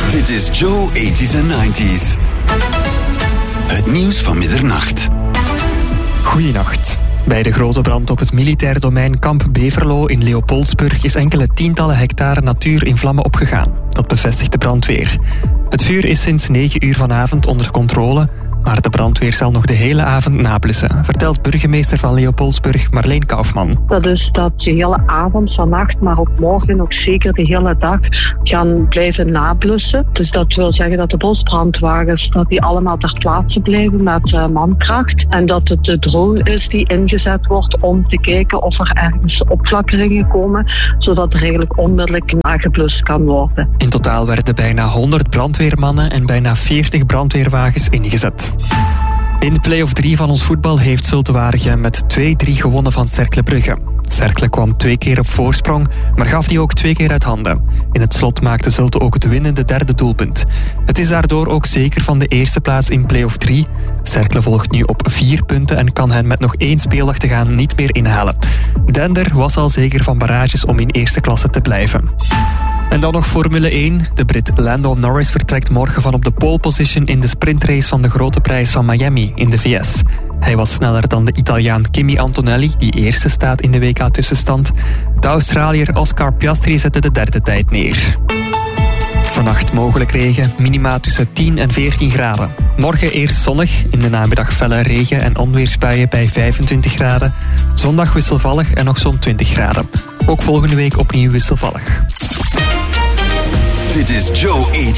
Dit is Joe 80s en 90s. Het nieuws van middernacht. Goeienacht. Bij de grote brand op het militair domein Kamp Beverlo in Leopoldsburg is enkele tientallen hectare natuur in vlammen opgegaan. Dat bevestigt de brandweer. Het vuur is sinds 9 uur vanavond onder controle, maar de brandweer zal nog de hele avond nablussen, vertelt burgemeester van Leopoldsburg Marleen Kaufman. Dat is dat de hele avond, vannacht, maar ook morgen ook zeker de hele dag gaan blijven nablussen. Dus dat wil zeggen dat de bosbrandwagens dat die allemaal ter plaatse blijven met mankracht. En dat het de drone is die ingezet wordt om te kijken of er ergens opflakkeringen komen, zodat er eigenlijk onmiddellijk nageblust kan worden. In totaal werden bijna 100 brandweermannen en bijna 40 brandweerwagens ingezet. In play-off 3 van ons voetbal heeft Zulte Waregem met 2-3 gewonnen van Cercle Brugge. Cercle kwam 2 keer op voorsprong, maar gaf die ook 2 keer uit handen. In het slot maakte Zulte ook het winnende derde doelpunt. Het is daardoor ook zeker van de eerste plaats in play-off 3. Cercle volgt nu op 4 punten en kan hen met nog 1 speeldag te gaan niet meer inhalen. Dender was al zeker van barrages om in eerste klasse te blijven. En dan nog Formule 1. De Brit Lando Norris vertrekt morgen van op de pole position in de sprintrace van de Grote Prijs van Miami in de VS. Hij was sneller dan de Italiaan Kimi Antonelli, die eerste staat in de WK-tussenstand. De Australiër Oscar Piastri zette de derde tijd neer. Vannacht mogelijk regen, minima tussen 10 en 14 graden. Morgen eerst zonnig, in de namiddag felle regen- en onweersbuien bij 25 graden. Zondag wisselvallig en nog zo'n 20 graden. Ook volgende week opnieuw wisselvallig. Dit is Joe 80s